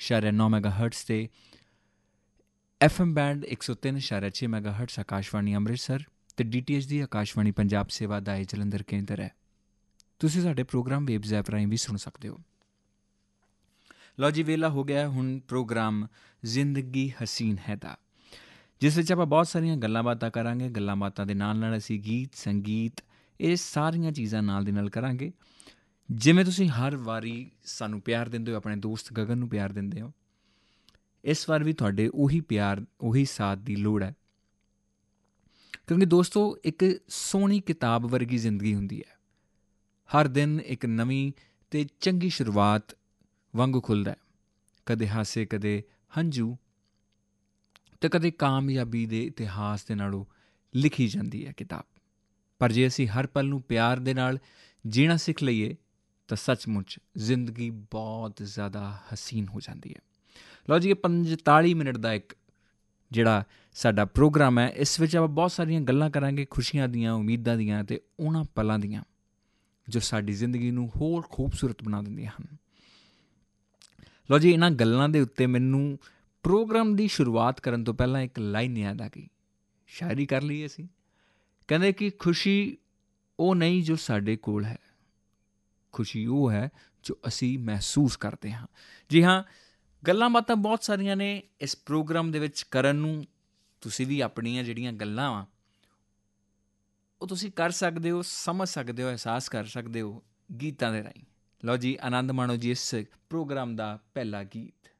103.9 ਮੈਗਾਹਰਟਜ਼ ਤੇ FM band 103.6 ਮੈਗਾਹਰਟਜ਼ Akashvani Amritsar ਤੇ DTH ਦੀ ਆਕਾਸ਼ਵਾਣੀ ਪੰਜਾਬ ਸੇਵਾ ਦਾ ਇਹ ਜਲੰਧਰ ਕੇਂਦਰ ਹੈ। ਤੁਸੀਂ ਸਾਡੇ ਪ੍ਰੋਗਰਾਮ ਵੇਬਜ਼ ਐਪ ਰਾਹੀਂ ਵੀ ਸੁਣ ਸਕਦੇ ਹੋ। ਲਓ ਜੀ, ਵੇਲਾ ਹੋ ਗਿਆ ਹੁਣ ਪ੍ਰੋਗਰਾਮ ਜ਼ਿੰਦਗੀ ਹਸੀਨ ਹੈ ਦਾ, ਜਿਸ ਵਿੱਚ ਆਪਾਂ ਬਹੁਤ ਸਾਰੀਆਂ ਗੱਲਾਂ ਬਾਤਾਂ ਕਰਾਂਗੇ। ਗੱਲਾਂ ਬਾਤਾਂ ਦੇ ਨਾਲ ਨਾਲ ਅਸੀਂ ਗੀਤ ਸੰਗੀਤ ਇਹ ਸਾਰੀਆਂ ਚੀਜ਼ਾਂ ਨਾਲ ਦੀ ਨਾਲ ਕਰਾਂਗੇ। ਜਿਵੇਂ ਤੁਸੀਂ ਹਰ ਵਾਰੀ ਸਾਨੂੰ ਪਿਆਰ ਦਿੰਦੇ ਹੋ, ਆਪਣੇ ਦੋਸਤ ਗਗਨ ਨੂੰ ਪਿਆਰ ਦਿੰਦੇ ਹੋ, ਇਸ ਵਾਰ ਵੀ ਤੁਹਾਡੇ ਉਹੀ ਪਿਆਰ ਉਹੀ ਸਾਥ ਦੀ ਲੋੜ ਹੈ। ਕਿਉਂਕਿ ਦੋਸਤੋ, ਇੱਕ ਸੋਹਣੀ ਕਿਤਾਬ ਵਰਗੀ ਜ਼ਿੰਦਗੀ ਹੁੰਦੀ ਹੈ। ਹਰ ਦਿਨ ਇੱਕ ਨਵੀਂ ਅਤੇ ਚੰਗੀ ਸ਼ੁਰੂਆਤ ਵਾਂਗੂ ਖੁੱਲ੍ਹਦਾ ਹੈ। ਕਦੇ ਹਾਸੇ, ਕਦੇ ਹੰਝੂ ਅਤੇ ਕਦੇ ਕਾਮਯਾਬੀ ਦੇ ਇਤਿਹਾਸ ਦੇ ਨਾਲੋਂ ਲਿਖੀ ਜਾਂਦੀ ਹੈ ਕਿਤਾਬ। ਪਰ ਜੇ ਅਸੀਂ ਹਰ ਪਲ ਨੂੰ ਪਿਆਰ ਦੇ ਨਾਲ ਜੀਣਾ ਸਿੱਖ ਲਈਏ ਤਾਂ ਸੱਚਮੁੱਚ ਜ਼ਿੰਦਗੀ ਬਹੁਤ ਜ਼ਿਆਦਾ ਹਸੀਨ ਹੋ ਜਾਂਦੀ ਹੈ। ਲਓ ਜੀ, ਇਹ 45 ਮਿੰਟ ਦਾ ਇੱਕ ਜਿਹੜਾ ਸਾਡਾ ਪ੍ਰੋਗਰਾਮ ਹੈ, ਇਸ ਵਿੱਚ ਆਪਾਂ ਬਹੁਤ ਸਾਰੀਆਂ ਗੱਲਾਂ ਕਰਾਂਗੇ, ਖੁਸ਼ੀਆਂ ਦੀਆਂ, ਉਮੀਦਾਂ ਦੀਆਂ ਅਤੇ ਉਹਨਾਂ ਪਲਾਂ ਦੀਆਂ ਜੋ ਸਾਡੀ ਜ਼ਿੰਦਗੀ ਨੂੰ ਹੋਰ ਖੂਬਸੂਰਤ ਬਣਾ ਦਿੰਦੀਆਂ ਹਨ। ਲਓ ਜੀ, ਇਹਨਾਂ ਗੱਲਾਂ ਦੇ ਉੱਤੇ ਮੈਨੂੰ ਪ੍ਰੋਗਰਾਮ ਦੀ ਸ਼ੁਰੂਆਤ ਕਰਨ ਤੋਂ ਪਹਿਲਾਂ ਇੱਕ ਲਾਈਨ ਯਾਦ ਆ ਗਈ। ਸ਼ਾਇਰੀ ਕਰ ਲਈ ਅਸੀਂ। ਕਹਿੰਦੇ ਕਿ ਖੁਸ਼ੀ ਉਹ ਨਹੀਂ ਜੋ ਸਾਡੇ ਕੋਲ ਹੈ, ਖੁਸ਼ੀ ਉਹ ਹੈ ਜੋ ਅਸੀਂ ਮਹਿਸੂਸ ਕਰਦੇ ਹਾਂ। ਜੀ ਹਾਂ, ਗੱਲਾਂ ਬਾਤਾਂ ਬਹੁਤ ਸਾਰੀਆਂ ਨੇ ਇਸ ਪ੍ਰੋਗਰਾਮ ਦੇ ਵਿੱਚ ਕਰਨ ਨੂੰ। ਤੁਸੀਂ ਵੀ ਆਪਣੀਆਂ ਜਿਹੜੀਆਂ ਗੱਲਾਂ ਵਾ ਉਹ ਤੁਸੀਂ ਕਰ ਸਕਦੇ ਹੋ, ਸਮਝ ਸਕਦੇ ਹੋ, ਅਹਿਸਾਸ ਕਰ ਸਕਦੇ ਹੋ ਗੀਤਾਂ ਦੇ ਰਾਹੀਂ। ਲਓ ਜੀ, ਆਨੰਦ ਮਾਣੋ ਜੀ ਇਸ ਪ੍ਰੋਗਰਾਮ ਦਾ ਪਹਿਲਾ ਗੀਤ।